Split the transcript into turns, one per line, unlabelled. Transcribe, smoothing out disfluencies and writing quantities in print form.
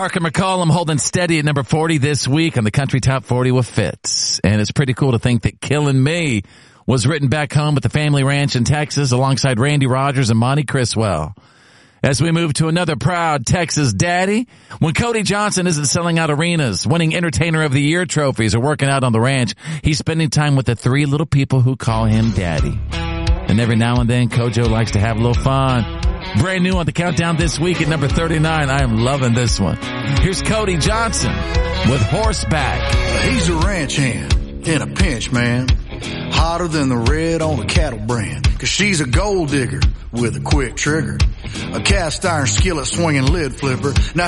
Parker McCollum holding steady at number 40 this week on the Country Top 40 with Fitz. And it's pretty cool to think that Killin' Me was written back home at the family ranch in Texas alongside Randy Rogers and Monty Criswell. As we move to another proud Texas daddy, when Cody Johnson isn't selling out arenas, winning Entertainer of the Year trophies, or working out on the ranch, he's spending time with the three little people who call him Daddy. And every now and then, Kojo likes to have a little fun. Brand new on the countdown this week at number 39. I am loving this one. Here's Cody Johnson with Horseback.
He's a ranch hand in a pinch, man. Hotter than the red on a cattle brand. 'Cause she's a gold digger with a quick trigger. A cast iron skillet swinging lid flipper. Now